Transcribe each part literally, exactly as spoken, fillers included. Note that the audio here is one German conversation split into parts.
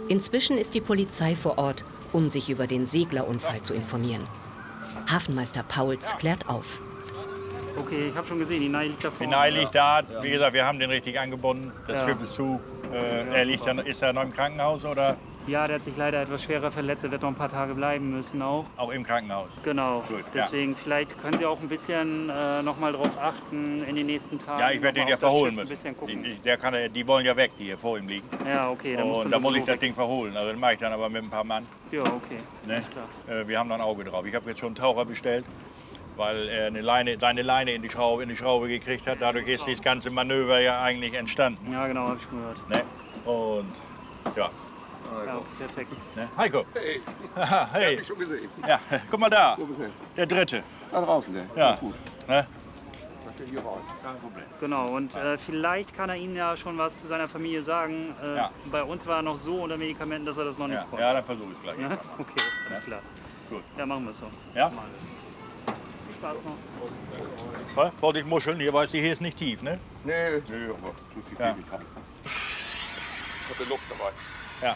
Inzwischen ist die Polizei vor Ort, um sich über den Seglerunfall zu informieren. Hafenmeister Pauls klärt auf. Okay, ich habe schon gesehen, die Nei liegt da vorne. Die Nei liegt da. Wie gesagt, wir haben den richtig angebunden. Das Ja. Schiff ist zu. Äh, er liegt dann, ist er noch im Krankenhaus oder? Ja, der hat sich leider etwas schwerer verletzt. Er wird noch ein paar Tage bleiben müssen auch. Auch im Krankenhaus? Genau. Gut, Deswegen, ja. vielleicht können Sie auch ein bisschen äh, noch mal drauf achten in den nächsten Tagen. Ja, ich werde den ja verholen müssen. Ein die, der kann, die wollen ja weg, die hier vor ihm liegen. Ja, okay. Dann Und da muss ich das Ding verholen. Also das mache ich dann aber mit ein paar Mann. Ja, okay. Ne? Alles klar. Äh, wir haben da ein Auge drauf. Ich habe jetzt schon einen Taucher bestellt, weil er eine Leine, seine Leine in die, Schraube, in die Schraube gekriegt hat. Dadurch ist das ganze Manöver ja eigentlich entstanden. Ja, genau, habe ich schon gehört. Ne? Und ja. Ja, perfekt. Ne? Heiko. Hey. Aha, hey. Hab ich schon gesehen. Ja, guck mal da. Wo bist du? Der dritte. Da draußen, der. Ja. Gut. Ne? Hier raus. Kein Problem. Genau, und äh, vielleicht kann er Ihnen ja schon was zu seiner Familie sagen. Äh, Ja. Bei uns war er noch so unter Medikamenten, dass er das noch nicht Ja, konnte. ja, dann versuche ich es gleich. Ja? Ja? Okay, alles klar. Gut. Ja, machen wir es so. Ja? Mal das. Viel Spaß noch. Was? Vorsicht, Muscheln. Hier weiß ich, hier ist nicht tief, ne? Nee, nee, aber tut die Ja. ja. nicht. Ich habe Luft dabei. Ja.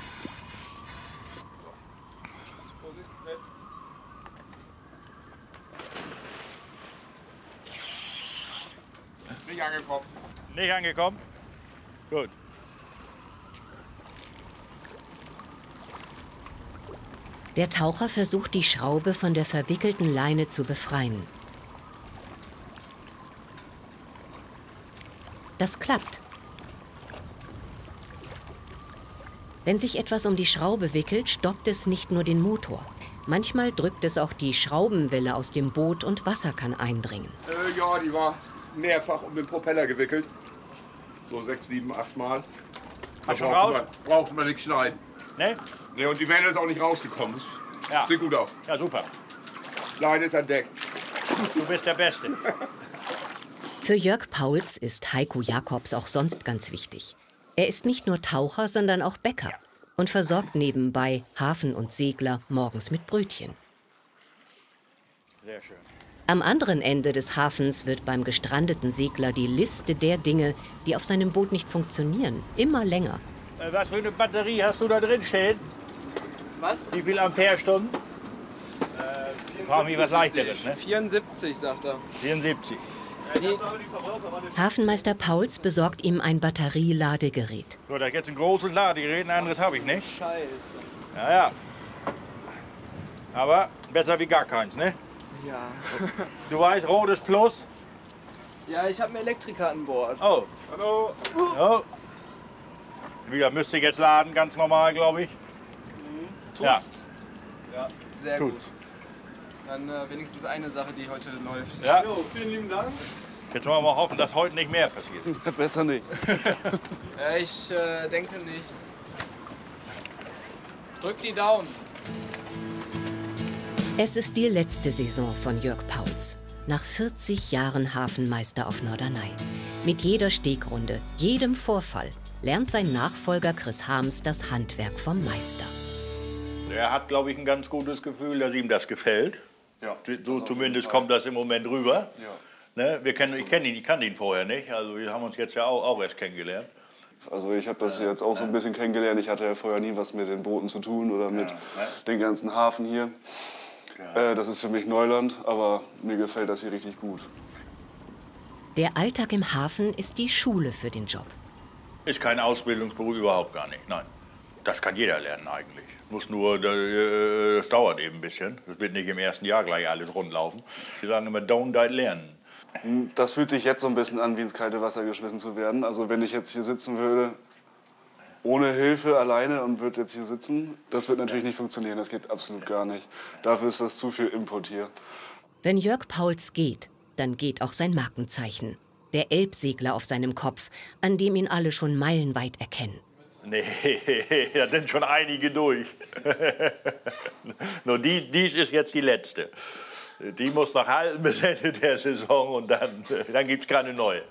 Nicht angekommen. Nicht angekommen? Gut. Der Taucher versucht, die Schraube von der verwickelten Leine zu befreien. Das klappt. Wenn sich etwas um die Schraube wickelt, stoppt es nicht nur den Motor. Manchmal drückt es auch die Schraubenwelle aus dem Boot und Wasser kann eindringen. Äh, ja, die war mehrfach um den Propeller gewickelt. So sechs, sieben, acht Mal. Da Hast du schon braucht raus? man, braucht man nicht schneiden. Ne? Nee, und die Welle ist auch nicht rausgekommen. Das Ja. sieht gut aus. Ja, super. Leine ist an Deck. Du bist der Beste. Für Jörg Pauls ist Heiko Jakobs auch sonst ganz wichtig. Er ist nicht nur Taucher, sondern auch Bäcker und versorgt nebenbei Hafen- und Segler morgens mit Brötchen. Sehr schön. Am anderen Ende des Hafens wird beim gestrandeten Segler die Liste der Dinge, die auf seinem Boot nicht funktionieren, immer länger. Äh, Was für eine Batterie hast du da drin stehen? Was? Wie viel Amperestunden? Äh, Frag mich was leichteres, ne? vierundsiebzig, sagt er. vierundsiebzig. Hafenmeister Pauls besorgt ihm ein Batterieladegerät. So, da ist jetzt ein großes Ladegerät, ein anderes habe ich nicht. Scheiße. Ja, ja. Aber besser wie gar keins, ne? Ja. Du weißt, rotes Plus. Ja, ich habe einen Elektriker an Bord. Oh. Hallo. Oh. Wieder müsste ich jetzt laden, ganz normal, glaube ich. Mhm. Ja. Sehr Tut. gut. Dann äh, wenigstens eine Sache, die heute läuft. Ja. Jo, vielen lieben Dank. Jetzt wollen wir mal hoffen, dass heute nicht mehr passiert. Besser nicht. ja, ich äh, denke nicht. Drück die Daumen. Es ist die letzte Saison von Jörg Pauls. Nach vierzig Jahren Hafenmeister auf Norderney. Mit jeder Stegrunde, jedem Vorfall lernt sein Nachfolger Chris Harms das Handwerk vom Meister. Er hat, glaube ich, ein ganz gutes Gefühl, dass ihm das gefällt. Ja, So zumindest kommt das im Moment rüber. Ja. Ne? Wir kennen, ich kenne ihn, ich kannte ihn vorher nicht. Also wir haben uns jetzt ja auch, auch erst kennengelernt. Also ich habe das jetzt auch so ein bisschen kennengelernt. Ich hatte ja vorher nie was mit den Booten zu tun oder mit dem ganzen Hafen hier. Äh, das ist für mich Neuland, aber mir gefällt das hier richtig gut. Der Alltag im Hafen ist die Schule für den Job. Ist kein Ausbildungsberuf, überhaupt gar nicht. Nein, das kann jeder lernen eigentlich. Muss nur, das dauert eben ein bisschen. Das wird nicht im ersten Jahr gleich alles rundlaufen. Wir sagen immer, don't die lernen. Das fühlt sich jetzt so ein bisschen an, wie ins kalte Wasser geschmissen zu werden. Also wenn ich jetzt hier sitzen würde, ohne Hilfe alleine und würde jetzt hier sitzen, das wird natürlich nicht funktionieren. Das geht absolut gar nicht. Dafür ist das zu viel Input hier. Wenn Jörg Pauls geht, dann geht auch sein Markenzeichen. Der Elbsegler auf seinem Kopf, an dem ihn alle schon meilenweit erkennen. Nee, da sind schon einige durch. Nur die, dies ist jetzt die letzte. Die muss noch halten bis Ende der Saison und dann, dann gibt es keine neue.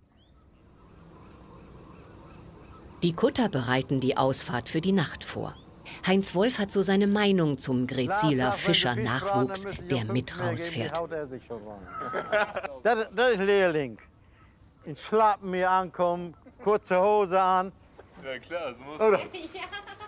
Die Kutter bereiten die Ausfahrt für die Nacht vor. Heinz Wolf hat so seine Meinung zum Greziler Fischer-Nachwuchs, der mit rausfährt. Das, das ist Lehrling. In Schlappen hier ankommen, kurze Hose an. Ja klar, so muss Oder? das.